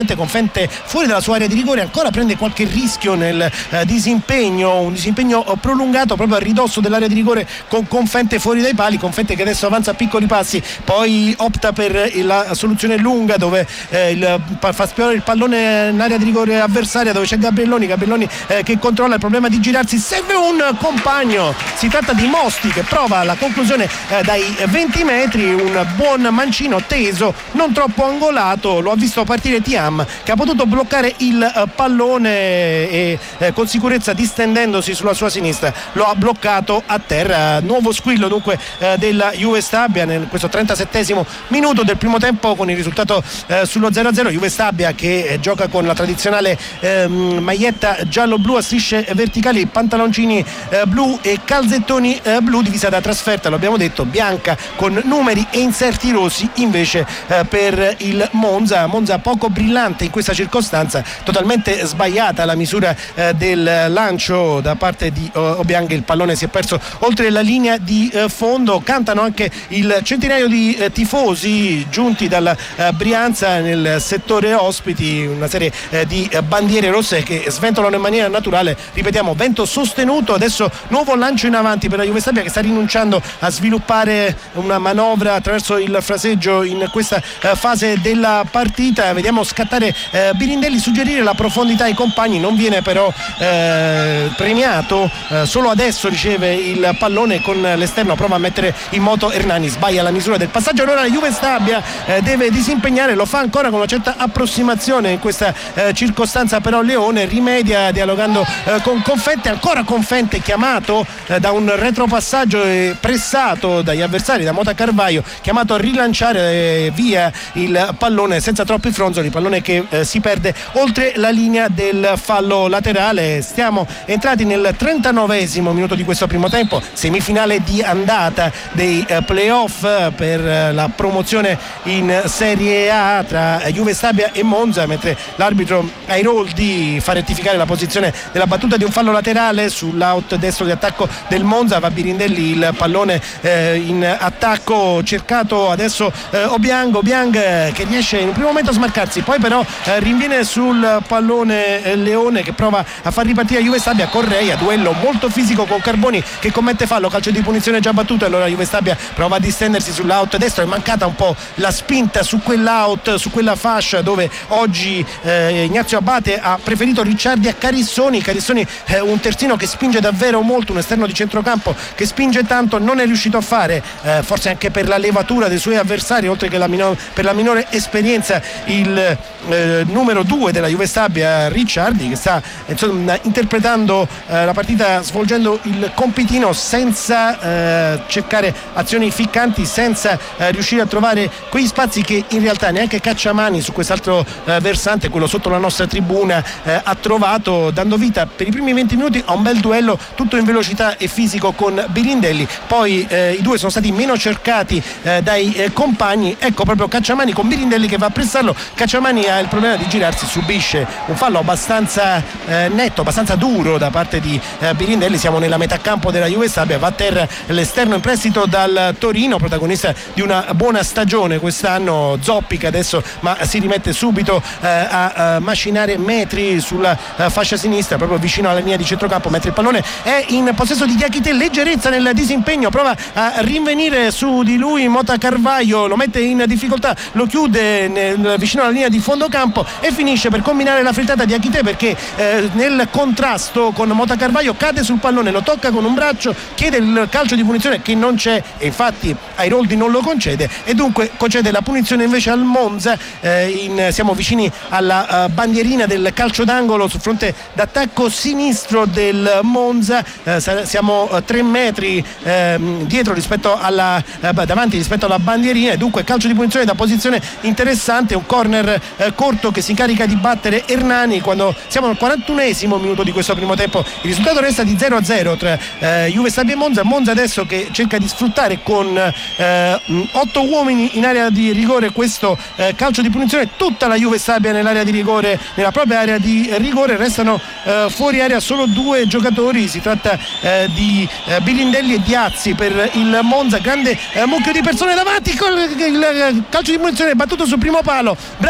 Confente fuori dalla sua area di rigore, ancora prende qualche rischio nel disimpegno, un disimpegno prolungato proprio a ridosso dell'area di rigore con Confente fuori dai pali. Confente che adesso avanza a piccoli passi, poi opta per la soluzione lunga dove fa spiorare il pallone in area di rigore avversaria, dove c'è Gabelloni che controlla il problema di girarsi, serve un compagno, si tratta di Mosti che prova la conclusione dai 20 metri, un buon mancino teso, non troppo angolato, lo ha visto partire Thiam che ha potuto bloccare il pallone e con sicurezza distendendosi sulla sua sinistra lo ha bloccato a terra. Nuovo squillo dunque della Juve Stabia in questo 37esimo minuto del primo tempo, con il risultato sullo 0-0. Juve Stabia che gioca con la tradizionale maglietta giallo-blu a strisce verticali, pantaloncini blu e calzettoni blu, divisa da trasferta, lo abbiamo detto, bianca con numeri e inserti rossi invece per il Monza poco brillante in questa circostanza, totalmente sbagliata la misura del lancio da parte di Obiang, il pallone si è perso oltre la linea di fondo. Cantano anche il centinaio di tifosi giunti dalla Brianza nel settore ospiti, una serie di bandiere rosse che sventolano in maniera naturale, ripetiamo, vento sostenuto. Adesso nuovo lancio in avanti per la Juve Stabia che sta rinunciando a sviluppare una manovra attraverso il fraseggio in questa fase della partita. Vediamo scattare Birindelli, suggerire la profondità ai compagni, non viene però premiato, solo adesso riceve il pallone con l'esterno, prova a mettere in moto Hernani, sbaglia la misura del passaggio. Allora la Juve Stabia deve disimpegnare, lo fa ancora con una certa approssimazione in questa circostanza, però Leone rimedia dialogando con Confente, ancora Confente chiamato da un retropassaggio e pressato dagli avversari, da Mota Carvaio, chiamato a rilanciare via il pallone senza troppi fronzoli, pallone che si perde oltre la linea del fallo laterale. Stiamo entrati nel 39esimo minuto di questo primo tempo, semifinale di andata dei playoff per la promozione in Serie A tra Juve Stabia e Monza, mentre l'arbitro Airoldi fa rettificare la posizione della battuta di un fallo laterale sull'out destro di attacco del Monza. Va Birindelli, il pallone in attacco, cercato adesso Obiang che riesce in un primo momento a smarcarsi, poi però rinviene sul pallone Leone che prova a far ripartire Juve Stabia. Correia, duello molto fisico con Carboni che commette fallo, calcio di punizione già battuto, allora Juve Stabia prova a distendersi sull'out destro, è mancata un po' la spinta su quell'out, su quella fascia dove oggi Ignazio Abate ha preferito Ricciardi a Carissoni. Un terzino che spinge davvero molto, un esterno di centrocampo che spinge tanto, non è riuscito a fare, forse anche per la levatura dei suoi avversari, oltre che per la minore esperienza, il numero 2 della Juve Stabia Ricciardi, che sta interpretando la partita, svolgendo il compitino senza cercare azioni ficcanti, senza riuscire a trovare quegli spazi che in realtà neanche Cacciamani su quest'altro versante, quello sotto la nostra tribuna, ha trovato, dando vita per i primi 20 minuti a un bel duello tutto in velocità e fisico con Birindelli. Poi i due sono stati meno cercati dai compagni, ecco proprio Cacciamani con Birindelli che va a pressarlo. Cacciamani ha il problema di girarsi, subisce un fallo abbastanza netto, abbastanza duro da parte di Birindelli. Siamo nella metà campo della Juve Stabia, va a terra l'esterno in prestito dal Torino, protagonista di una buona stagione quest'anno, zoppica adesso ma si rimette subito a macinare metri sulla fascia sinistra, proprio vicino alla linea di centrocampo, mentre il pallone è in possesso di Diakité. Leggerezza nel disimpegno, prova a rinvenire su di lui Mota Carvaio, lo mette in difficoltà, lo chiude vicino alla linea di fondo campo e finisce per combinare la frittata di Diakité, perché nel contrasto con Mota Carvaio cade sul pallone, lo tocca con un braccio, chiede il calcio di punizione che non c'è e infatti Airoldi non lo concede, e dunque concede la punizione invece al Monza. Siamo vicini alla bandierina del calcio d'angolo sul fronte d'attacco sinistro del Monza, siamo 3 metri dietro rispetto davanti rispetto alla bandierina, e dunque calcio di punizione da posizione interessante, un corner corto che si incarica di battere Hernani quando siamo al 41esimo minuto di questo primo tempo. Il risultato resta di 0-0 tra Juve Stabia e Monza adesso che cerca di sfruttare con 8 uomini in area di rigore questo calcio di punizione, tutta la Juve Stabia nell'area di rigore, nella propria area di rigore, restano fuori area solo 2 giocatori, si tratta di Birindelli e Diazzi per il Monza. Grande mucchio di persone davanti, con il calcio di punizione battuto sul primo palo, bravo Confente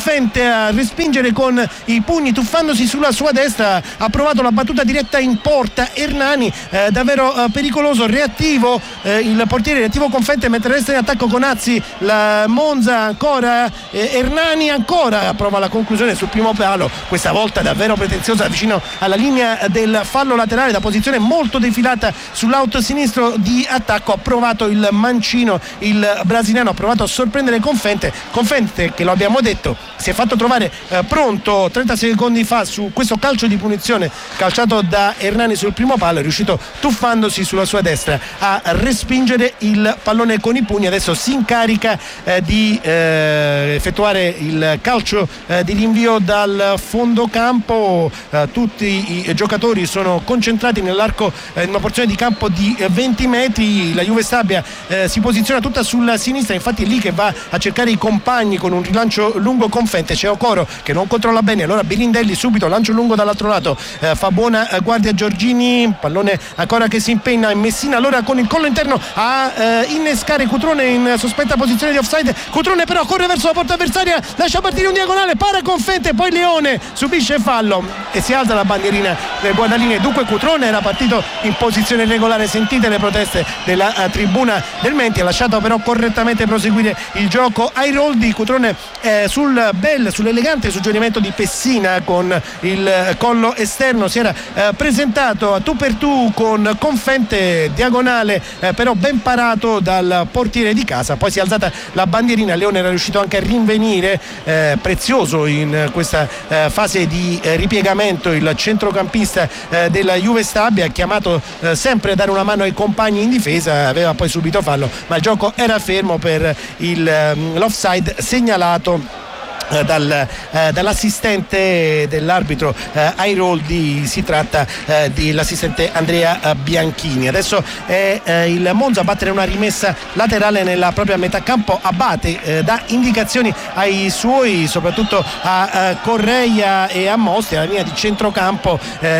Confente a respingere con i pugni tuffandosi sulla sua destra, ha provato la battuta diretta in porta Hernani, davvero pericoloso, reattivo il portiere, reattivo Confente, mentre resta in attacco Conazzi, la Monza ancora, Hernani ancora prova la conclusione sul primo palo, questa volta davvero pretenziosa vicino alla linea del fallo laterale, da posizione molto defilata sull'out sinistro di attacco, ha provato il mancino, il brasiliano ha provato a sorprendere Confente che lo abbiamo detto si è fatto trovare pronto 30 secondi fa su questo calcio di punizione calciato da Hernani sul primo palo, è riuscito tuffandosi sulla sua destra a respingere il pallone con i pugni. Adesso si incarica di effettuare il calcio di rinvio dal fondo campo, tutti i giocatori sono concentrati nell'arco in una porzione di campo di 20 metri, la Juve Stabia si posiziona tutta sulla sinistra, infatti è lì che va a cercare i compagni con un rilancio lungo Confente, c'è Okoro che non controlla bene, allora Birindelli subito lancio lungo dall'altro lato, fa buona guardia Giorgini, pallone ancora che si impegna in Messina, allora con il collo interno a innescare Cutrone in sospetta posizione di offside, Cutrone però corre verso la porta avversaria, lascia partire un diagonale, para Confente, poi Leone subisce fallo e si alza la bandierina del guardalinee. Dunque Cutrone era partito in posizione regolare, sentite le proteste della tribuna del Menti, ha lasciato però correttamente proseguire il gioco ai roll di Cutrone sull'elegante suggerimento di Pessina con il collo esterno, si era presentato a tu per tu con Confente diagonale, però ben parato dal portiere di casa, poi si è alzata la bandierina, Leone era riuscito anche a rinvenire, prezioso in questa fase di ripiegamento il centrocampista della Juve Stabia, chiamato sempre a dare una mano ai compagni in difesa, aveva poi subito fallo ma il gioco era fermo per l'offside segnalato dall'assistente dell'arbitro ai roll si tratta dell'assistente Andrea Bianchini. Adesso è il Monza a battere una rimessa laterale nella propria metà campo, Abate dà indicazioni ai suoi, soprattutto a Correia e a Mosti alla linea di centrocampo,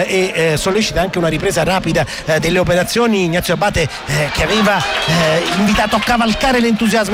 e sollecita anche una ripresa rapida delle operazioni. Ignazio Abate che aveva invitato a cavalcare l'entusiasmo,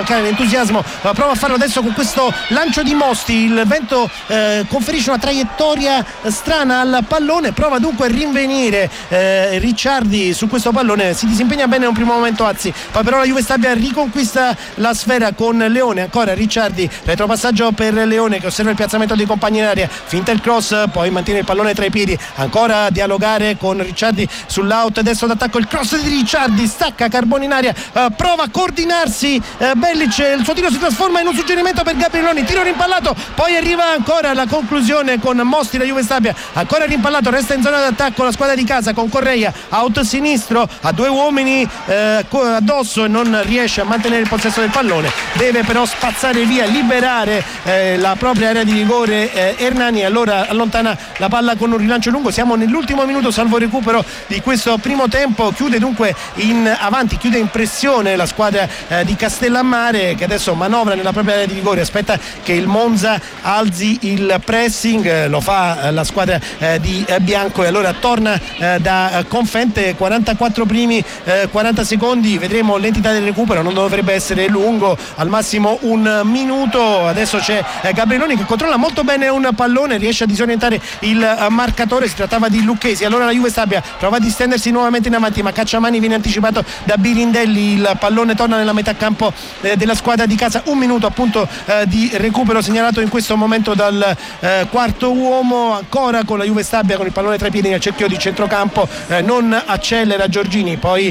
prova a farlo adesso con questo lancio di Mosti, il vento conferisce una traiettoria strana al pallone, prova dunque a rinvenire Ricciardi su questo pallone, si disimpegna bene in un primo momento Azzi, poi però la Juve Stabia riconquista la sfera con Leone, ancora Ricciardi, retropassaggio per Leone che osserva il piazzamento dei compagni in area, finta il cross, poi mantiene il pallone tra i piedi, ancora a dialogare con Ricciardi sull'out destro d'attacco, il cross di Ricciardi, stacca Carboni in aria, prova a coordinarsi Bellic, il suo tiro si trasforma in un suggerimento per Gabrieloni, tiro rimpallato, poi arriva ancora la conclusione con Mosti, la Juve Stabia ancora rimpallato, resta in zona d'attacco la squadra di casa con Correia, out sinistro, a due uomini addosso e non riesce a mantenere il possesso del pallone, deve però spazzare via, liberare la propria area di rigore Hernani, allora allontana la palla con un rilancio lungo, siamo nell'ultimo minuto salvo recupero di questo primo tempo, chiude dunque in avanti, chiude in pressione la squadra di Castellammare che adesso manovra nella propria area di rigore, aspetta che il Monza alzi il pressing, lo fa la squadra di Bianco e allora torna da Confente, 44 primi 40 secondi, vedremo l'entità del recupero, non dovrebbe essere lungo, al massimo un minuto. Adesso c'è Gabrieloni che controlla molto bene un pallone, riesce a disorientare il marcatore, si trattava di Lucchesi, allora la Juve Stabia prova a distendersi nuovamente in avanti ma Cacciamani viene anticipato da Birindelli, il pallone torna nella metà campo della squadra di casa, un minuto appunto di recupero segnalato in questo momento dal quarto uomo, ancora con la Juve Stabia con il pallone tra i piedi nel cerchio di centrocampo, non accelera Giorgini, poi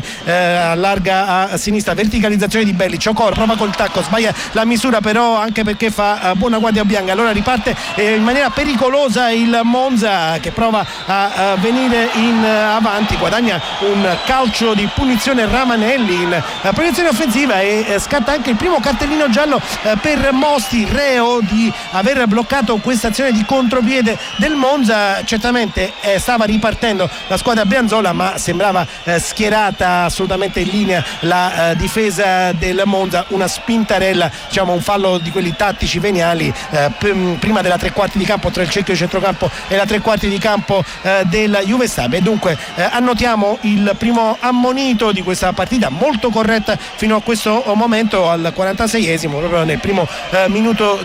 allarga a sinistra, verticalizzazione di Bellic, Okoro prova col tacco, sbaglia la misura però anche perché fa buona guardia Bianca, allora riparte in maniera pericolosa il Monza che prova a venire in avanti, guadagna un calcio di punizione Ramanelli in proiezione offensiva e scatta anche il primo cartellino giallo per Mosti, reo di aver bloccato questa azione di contropiede del Monza. Certamente stava ripartendo la squadra brianzola ma sembrava schierata assolutamente in linea la difesa del Monza, una spintarella, diciamo un fallo di quelli tattici veniali prima della tre quarti di campo tra il cerchio di centrocampo e la tre quarti di campo della Juve Stabia, e dunque annotiamo il primo ammonito di questa partita molto corretta fino a questo momento al 46esimo, proprio nel primo minuto di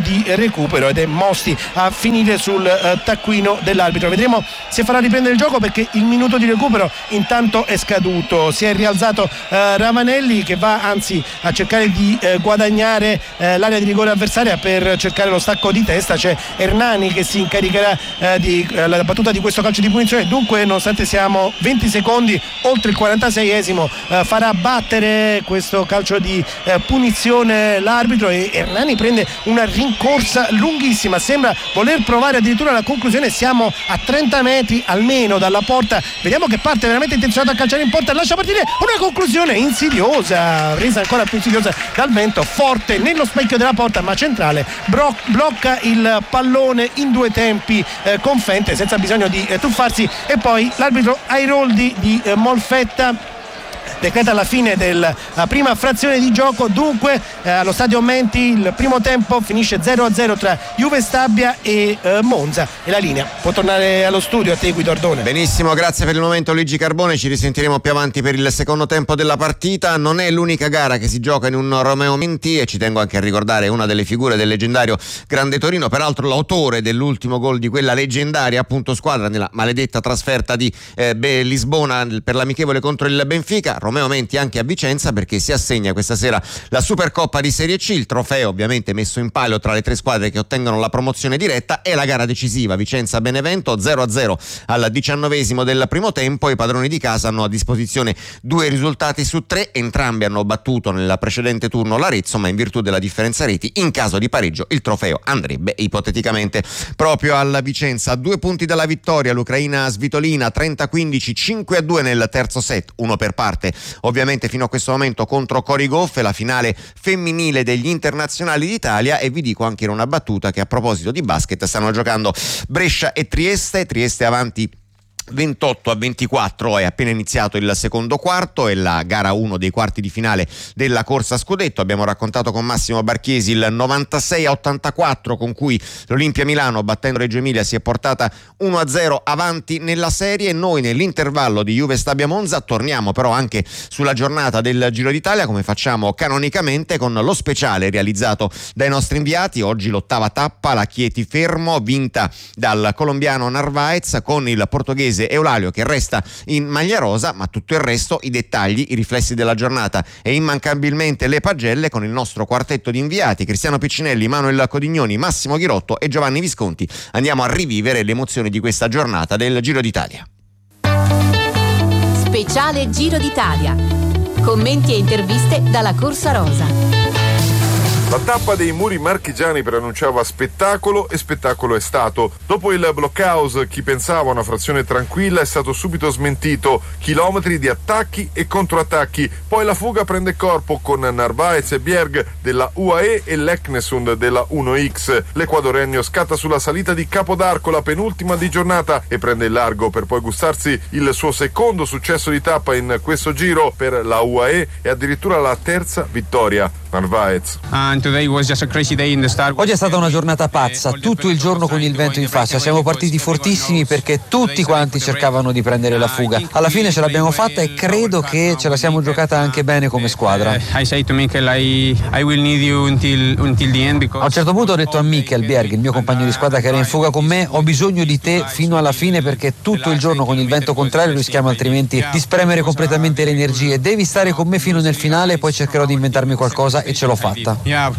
di recupero ed è Mosti a finire sul taccuino dell'arbitro. Vedremo se farà riprendere il gioco, perché il minuto di recupero intanto è scaduto. Si è rialzato Ravanelli, che va anzi a cercare di guadagnare l'area di rigore avversaria per cercare lo stacco di testa. C'è Hernani che si incaricherà della battuta di questo calcio di punizione. Dunque, nonostante siamo 20 secondi oltre il 46esimo, farà battere questo calcio di punizione l'arbitro, e Hernani prende una rincorsa lunghissima, sembra voler provare addirittura la conclusione. Siamo a 30 metri almeno dalla porta, vediamo che parte veramente intenzionato a calciare in porta, lascia partire una conclusione insidiosa, resa ancora più insidiosa dal vento forte nello specchio della porta, ma centrale. Blocca il pallone in due tempi Confente senza bisogno di tuffarsi, e poi l'arbitro Airoldi di Molfetta decreta la fine della prima frazione di gioco. Dunque allo stadio Menti il primo tempo finisce 0-0 tra Juve Stabia e Monza, e la linea può tornare allo studio a te, Guido Ardone. Benissimo, grazie per il momento Luigi Carbone, ci risentiremo più avanti per il secondo tempo della partita. Non è l'unica gara che si gioca in un Romeo Menti, e ci tengo anche a ricordare una delle figure del leggendario Grande Torino, peraltro l'autore dell'ultimo gol di quella leggendaria appunto squadra nella maledetta trasferta di Lisbona per l'amichevole contro il Benfica. Romeo Menti anche a Vicenza, perché si assegna questa sera la Supercoppa di Serie C, il trofeo ovviamente messo in palio tra le tre squadre che ottengono la promozione diretta, e la gara decisiva Vicenza-Benevento 0-0 al 19esimo del primo tempo. I padroni di casa hanno a disposizione 2 risultati su 3, entrambi hanno battuto nel precedente turno l'Arezzo, ma in virtù della differenza reti in caso di pareggio il trofeo andrebbe ipoteticamente proprio alla Vicenza. 2 punti dalla vittoria l'ucraina Svitolina 30-15, 5-2 nel terzo set, uno per parte ovviamente fino a questo momento contro Cori Goff, la finale femminile degli internazionali d'Italia. E vi dico anche in una battuta che a proposito di basket stanno giocando Brescia e Trieste avanti 28-24, è appena iniziato il secondo quarto, è la gara 1 dei quarti di finale della corsa a scudetto. Abbiamo raccontato con Massimo Barchiesi il 96-84 con cui l'Olimpia Milano, battendo Reggio Emilia, si è portata 1-0 avanti nella serie. Noi nell'intervallo di Juve Stabia Monza torniamo però anche sulla giornata del Giro d'Italia, come facciamo canonicamente, con lo speciale realizzato dai nostri inviati. Oggi l'8ª tappa, la Chieti Fermo, vinta dal colombiano Narvaez, con il portoghese Eulalio che resta in maglia rosa, ma tutto il resto, i dettagli, i riflessi della giornata e immancabilmente le pagelle, con il nostro quartetto di inviati Cristiano Piccinelli, Manuel Codignoni, Massimo Ghirotto e Giovanni Visconti. Andiamo a rivivere le emozioni di questa giornata del Giro d'Italia. Speciale Giro d'Italia. Commenti e interviste dalla Corsa Rosa. La tappa dei muri marchigiani preannunciava spettacolo, e spettacolo è stato. Dopo il blockhouse, chi pensava a una frazione tranquilla è stato subito smentito. Chilometri di attacchi e controattacchi. Poi la fuga prende corpo con Narvaez e Bjerg della UAE e Leknesund della 1X. L'equadoregno scatta sulla salita di Capodarco, la penultima di giornata, e prende il largo per poi gustarsi il suo secondo successo di tappa in questo giro per la UAE e addirittura la terza vittoria. Narvaez. Oggi è stata una giornata pazza, tutto il giorno con il vento in faccia. Siamo partiti fortissimi perché tutti quanti cercavano di prendere la fuga. Alla fine ce l'abbiamo fatta e credo che ce la siamo giocata anche bene come squadra. A un certo punto ho detto a Mikel Bjerg, il mio compagno di squadra che era in fuga con me, ho bisogno di te fino alla fine perché tutto il giorno con il vento contrario rischiamo altrimenti di spremere completamente le energie. Devi stare con me fino nel finale e poi cercherò di inventarmi qualcosa, e ce l'ho fatta. È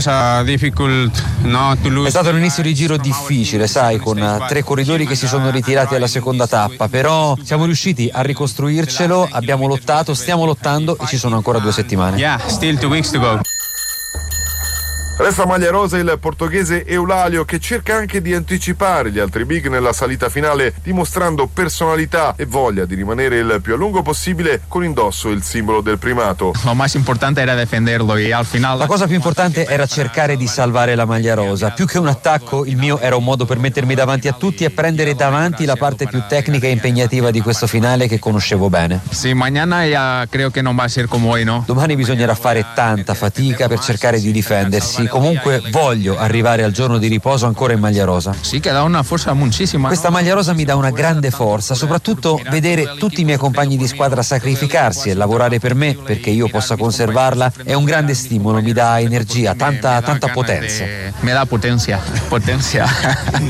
stato un inizio di giro difficile, sai, con 3 corridori che si sono ritirati alla seconda tappa, però siamo riusciti a ricostruircelo, abbiamo lottato, stiamo lottando e ci sono ancora 2 settimane. Still 2 weeks to go. Resta maglia rosa il portoghese Eulalio, che cerca anche di anticipare gli altri big nella salita finale, dimostrando personalità e voglia di rimanere il più a lungo possibile con indosso il simbolo del primato. La cosa più importante era cercare di salvare la maglia rosa. Più che un attacco, il mio era un modo per mettermi davanti a tutti e prendere davanti la parte più tecnica e impegnativa di questo finale che conoscevo bene. Domani bisognerà fare tanta fatica per cercare di difendersi. comunque voglio arrivare al giorno di riposo ancora in maglia rosa. Sì, che dà una forza moltissima. Questa maglia rosa mi dà una grande forza, soprattutto vedere tutti i miei compagni di squadra sacrificarsi e lavorare per me perché io possa conservarla è un grande stimolo, mi dà energia, tanta potenza. Me da potencia.